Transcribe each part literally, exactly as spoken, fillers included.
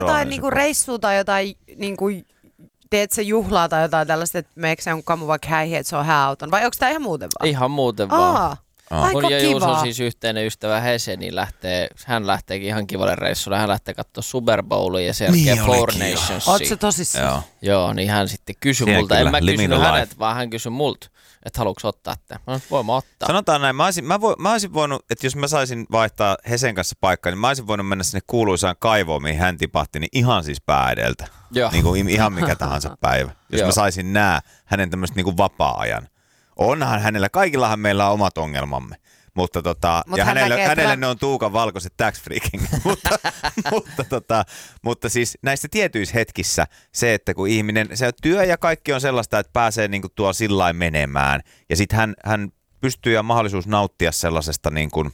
jotain niinku reissua tai jotain niinku, teet se juhlaa tai jotain tällaista, että meekö se on kamu vaikka häihin, että se on hääauton, vai onko tämä ihan muuten vaan? Ihan muuten vaan. Aa, aika Mun ja kiva. Juus on siis yhteinen ystävä Hese, niin lähtee, hän lähteekin ihan kivalle reissulle. Hän lähtee katsoa Super Bowlia ja sen jälkeen Niin Four olikin, joo. Nationsia. Oot sä tosissaan? Joo. Joo, niin hän sitten kysyi Siellä multa. kyllä, En mä living kysynyt the life. hänet, vaan hän kysyi multa, että haluatko ottaa tämän. Mä sanoin, voin mä ottaa. Sanotaan näin, mä olisin, mä, vo, mä olisin voinut, että jos mä saisin vaihtaa Hesen kanssa paikkaa, niin mä olisin voinut mennä sinne kuuluisaan kaivoon, mihin hän tipahti, niin ihan siis pää edeltä. Joo. Niin kuin ihan mikä tahansa päivä. Jos Joo. mä saisin nää hänen tämmöistä niin kuin vapaa-ajan. Onhan hänellä, kaikillahan meillä on omat ongelmamme. Mutta tota, Mut ja hän hänelle, näkee, hänelle että- ne on Tuukan valkoiset tax freaking. mutta, mutta, tota, mutta siis näissä tietyissä hetkissä se, että kun ihminen, se työ ja kaikki on sellaista, että pääsee niinku tuolla sillain menemään. Ja sitten hän, hän pystyy ja mahdollisuus nauttia sellaisesta niin kuin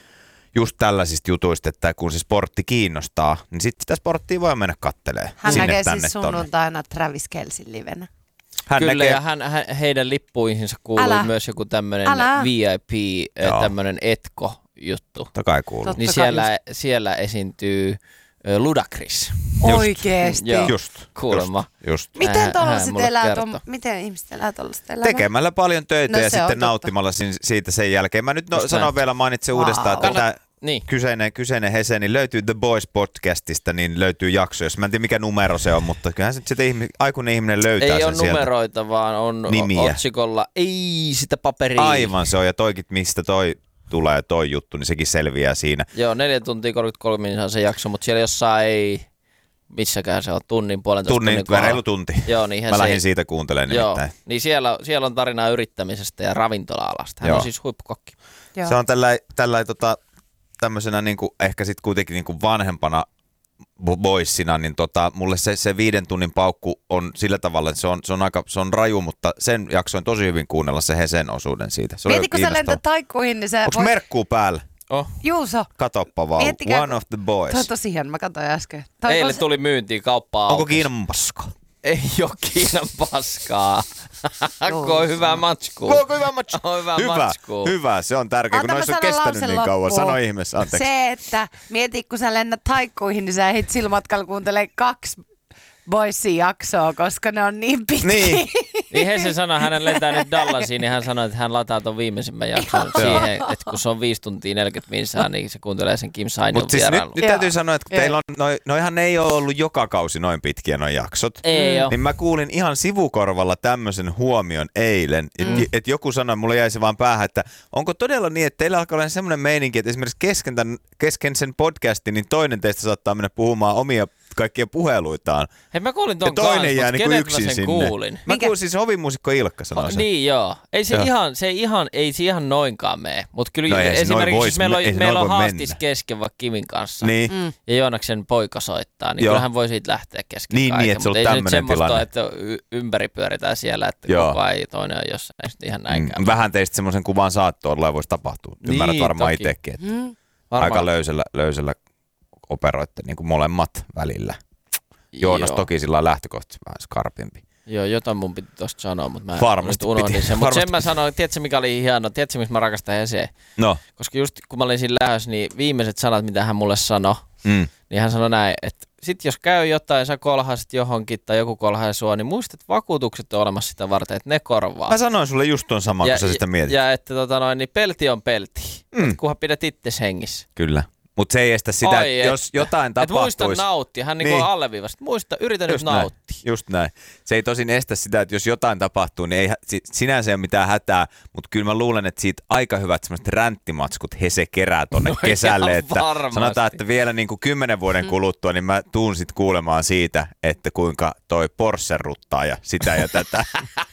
just tällaisista jutuista, että kun se sportti kiinnostaa, niin sitten sitä sporttia voi mennä kattelee Hän sinne näkee tänne siis tonne. sunnuntaina Travis Kelsin livenä. Hän Kyllä, näkee, ja hän, hän, heidän lippuihinsa kuului Älä. myös joku tämmöinen Älä. V I P, äh, Joo. tämmöinen etko-juttu. totta kai kuuluu. Totta Niin kai siellä, siellä esiintyy ö, Ludacris. Oikeesti. Joo. Just, Kuulemma. just, just. Miten Hän- tollaset hän mulle elää, kertoi. tom, miten ihmiset elää tollaset elämää? Tekemällä paljon töitä No ja se on sitten totta. nauttimalla sin- siitä sen jälkeen. Mä nyt no, Just sanon näin. vielä, mainitsen Wow. uudestaan, että Kannat- tämä Niin. kyseinen, kyseinen Hese, niin löytyy The Boys podcastista, niin löytyy jakso, jos mä en tiedä mikä numero se on, mutta kyllähän se sitten ihmi, aikuinen ihminen löytää Ei sen ole sieltä. numeroita, vaan on Nimiä. otsikolla ei sitä paperia. Aivan se on, ja toikin, mistä toi tulee toi juttu, niin sekin selviää siinä. Joo, neljä tuntia kolmekymmentäkolme minuuttia se jakso, mutta siellä jossain ei, missäkään se on, tunnin puolentoista Tunnin, tunnin kohdalla. reilu tunti. Joo, niinhän Mä se lähdin siitä kuuntelemaan Joo, nimittäin. niin siellä, siellä on tarinaa yrittämisestä ja ravintola-alasta. Hän Joo. on siis huippukokki. Joo. Se on tällä, tällä tota, tämmöisenä niinku, ehkä sitten kuitenkin niinku vanhempana bo- boissina, niin tota, mulle se, se viiden tunnin paukku on sillä tavalla, että se on, se on aika se on raju, mutta sen jaksoin tosi hyvin kuunnella se Hesen osuuden siitä. Se oli Mieti, kun sä kiinnostava. lentät taikkuihin, niin sä Onko merkkuu päällä? Oh. Juuso, Katoppa vaan. Miettikää, One of the boys. toi on tosi hieno, mä katsoin äsken. Toi Eilen on- tuli myyntiin kauppaa. Onko aukesi. Kiinan paska? Ei oo Kiinan paskaa. Joo, Ko on hyvä matsku. Onko hyvä match? On hyvä, Hyvä, matsku. hyvä, se on tärkeä, kun Anta mä noissa on sanon kestänyt lauseen niin kauan. loppuun. Sano ihmeessä, anteeksi. Se, että mieti, kun sä lennät taikkuihin, niin sä ehdit sillä matkalla kuuntelemaan kaksi boysin jaksoa, koska ne on niin pitkiä. Niin. Niin Hesse sanoi, hänen lentää nyt Dallasiin, niin hän sanoi, että hän lataa ton viimeisimmän jakson siihen, että kun se on viisi tuntia neljäkymmentä minsaa, niin se kuuntelee sen Kim Sainion Mutta siis nyt, vierailun. nyt Joo. täytyy sanoa, että kun Joo. teillä on, noi, noihan ei ole ollut joka kausi noin pitkiä noi jaksot. Ei oo. Niin mä kuulin ihan sivukorvalla tämmöisen huomion eilen, että mm. et joku sanoi, mulle jäi se vaan päähän, että onko todella niin, että teillä alkaa olla semmoinen meininki, että esimerkiksi kesken, tämän, kesken sen podcastin, niin toinen teistä saattaa mennä puhumaan omia kaikkia puheluitaan. Hei, mä kuulin ton Ja toinen kanssa, jää mutta niinku keneltä yksin mä sen sinne. kuulin? Mä Mikä? kuulin siis hovimuusikko Ilkka sanoi Oh, sen. niin joo. Ei se Joo. ihan, se ihan, ei se ihan noinkaan mene. Mutta kyllä No eihän se noin esimerkiksi vois jos meillä me- ei on, se meillä noin on voi haastis mennä. kesken vaikka Kimin kanssa. Niin. Mm. Ja Joonaksen poika soittaa, niin Joo. kyllähän voi siitä lähteä kesken Niin, kaiken. niin, että se on Mutta ei se nyt tämmönen semmoista, tilanne. että y- ympäri pyöritään siellä, että Joo. koko ajan toinen on jossain. Ei sitten ihan näinkään. Mm, vähän teistä semmoisen kuvan saattoi olla ja voisi tapahtua. Niin, Ymmärrät varmaan toki. itsekin, että Mm. Varmaan- aika löysällä, löysällä operoitte niin kuin molemmat välillä. Joonas Joo. toki sillä on lähtökohtaisesti vähän skarpimpi. Joo, jotain mun piti tosta sanoa, mutta mä Varmasti nyt unohdin piti, sen. Mutta varmasti sen mä sanoin, tiedätkö mikä oli hieno, tiedätkö miksi mä rakastan Heseä? No. Koska just kun mä olin siinä lähdössä, niin viimeiset sanat, mitä hän mulle sanoi, Mm. niin hän sanoi näin, että sit jos käy jotain, sä kolhaisit johonkin tai joku kolhaa sua, niin muistat, että vakuutukset on olemassa sitä varten, että ne korvaa. Mä sanoin sulle just tuon saman, kun sä sitä mietit. Ja että tota noin, niin pelti on pelti, Mm. mm. kunhan pidät itses hengissä. Kyllä. Mutta se ei estä sitä, Ai, että jos että- jotain Että muista tapahtuisi. nauttia, hän niin. Niin. niin alleviivasi, muista, yritä Just nyt näin. nauttia. Just näin. Se ei tosin estä sitä, että jos jotain tapahtuu, niin ei hä- si- sinänsä ei ole mitään hätää, mutta kyllä mä luulen, että siitä aika hyvät semmoiset ränttimatskut Hese kerää tonne No kesälle. ihan Että varmasti. sanotaan, että vielä niin kuin kymmenen vuoden kuluttua, niin mä tuun sit kuulemaan siitä, että kuinka toi Porsche ruttaa ja sitä ja tätä.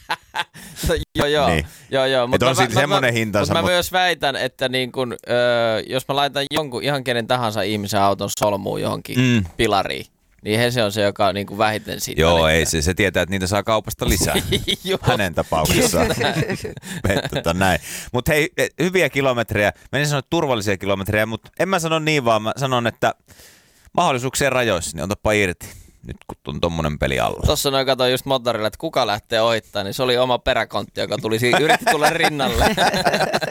joo, joo. Niin. joo, joo. Et on sillä semmoinen hintansa, Mutta mä mut- myös väitän, että niin kun, öö, jos mä laitan jonkun ihan kenen tahansa ihmisen auton solmuun johonkin Mm. mm. pilariin, niin he se on se, joka niin kuin vähiten siitä Joo, välittää. ei se, se tietää, että niitä saa kaupasta lisää. Joo. Hänen tapauksessaan. tota, näin. Mutta hei, hyviä kilometrejä. Menin sanoa turvallisia kilometrejä, mutta en mä sano niin, vaan mä sanon, että mahdollisuuksien rajoissa, niin otapa irti. Nyt kun on tommonen peli alla. Tuossa noin katsoin just motorilla, että kuka lähtee ohittaa, niin se oli oma peräkontti, joka tuli, si- yritti tulla rinnalle.